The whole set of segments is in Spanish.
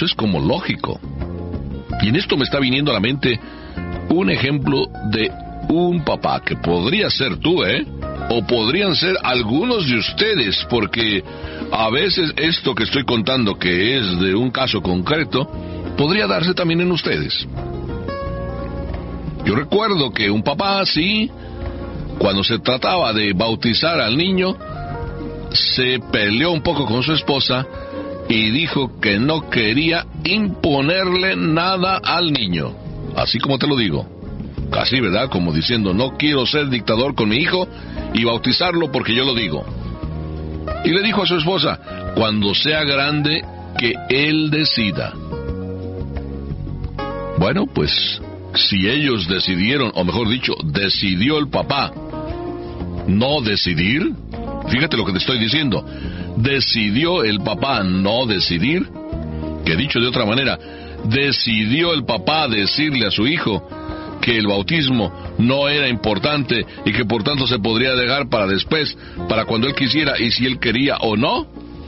eso es como lógico. Y en esto me está viniendo a la mente un ejemplo de un papá que podría ser tú, o podrían ser algunos de ustedes, porque a veces esto que estoy contando, que es de un caso concreto, podría darse también en ustedes. Yo recuerdo que un papá así, cuando se trataba de bautizar al niño, se peleó un poco con su esposa y dijo que no quería imponerle nada al niño. Así como te lo digo. Casi, ¿verdad? Como diciendo, no quiero ser dictador con mi hijo y bautizarlo porque yo lo digo. Y le dijo a su esposa, cuando sea grande, que él decida. Bueno, pues, si ellos decidieron, o mejor dicho, decidió el papá no decidir, fíjate lo que te estoy diciendo, decidió el papá no decidir, que dicho de otra manera, decidió el papá decirle a su hijo que el bautismo no era importante y que por tanto se podría dejar para después, para cuando él quisiera y si él quería o no.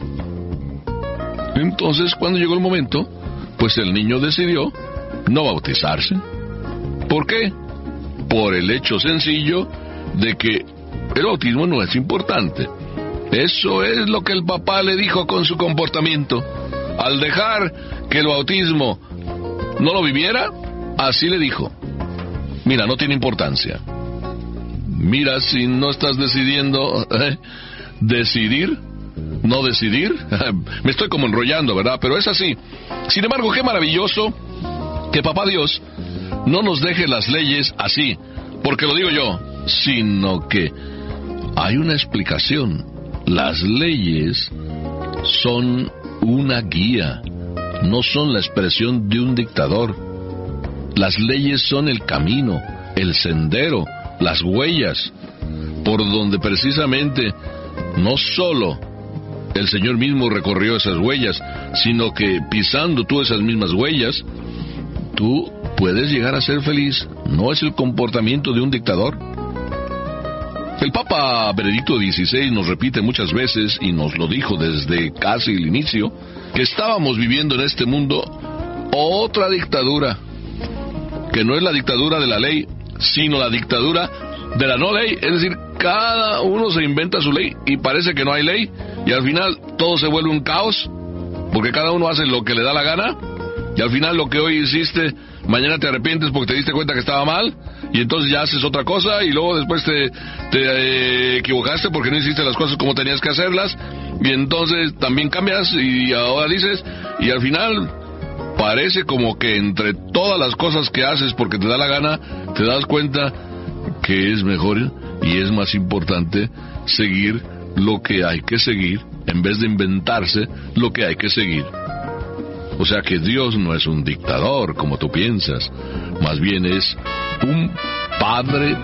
Entonces, cuando llegó el momento, pues el niño decidió no bautizarse. ¿Por qué? Por el hecho sencillo de que el bautismo no es importante. Eso es lo que el papá le dijo con su comportamiento. Al dejar que el bautismo no lo viviera, así le dijo: mira, no tiene importancia. Mira, si no estás decidiendo decidir, no decidir. Me estoy como enrollando, ¿verdad? Pero es así. Sin embargo, qué maravilloso que Papá Dios no nos deje las leyes así, porque lo digo yo, sino que hay una explicación. Las leyes son una guía, no son la expresión de un dictador. Las leyes son el camino, el sendero, las huellas, por donde precisamente no solo el Señor mismo recorrió esas huellas, sino que pisando tú esas mismas huellas, tú puedes llegar a ser feliz. No es el comportamiento de un dictador. El Papa Benedicto XVI nos repite muchas veces, y nos lo dijo desde casi el inicio, que estábamos viviendo en este mundo otra dictadura, que no es la dictadura de la ley, sino la dictadura de la no ley. Es decir, cada uno se inventa su ley y parece que no hay ley, y al final todo se vuelve un caos, porque cada uno hace lo que le da la gana, y al final lo que hoy hiciste, mañana te arrepientes porque te diste cuenta que estaba mal, y entonces ya haces otra cosa, y luego después te equivocaste porque no hiciste las cosas como tenías que hacerlas, y entonces también cambias, y ahora dices, y al final parece como que entre todas las cosas que haces porque te da la gana, te das cuenta que es mejor y es más importante seguir lo que hay que seguir, en vez de inventarse lo que hay que seguir. O sea que Dios no es un dictador como tú piensas, más bien es un padre,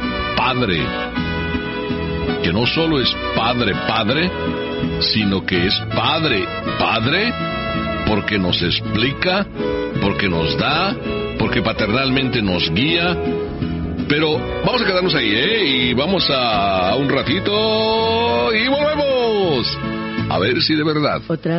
que no solo es padre, sino que es padre, porque nos explica, porque nos da, porque paternalmente nos guía. Pero vamos a quedarnos ahí, y vamos a un ratito y volvemos. A ver si de verdad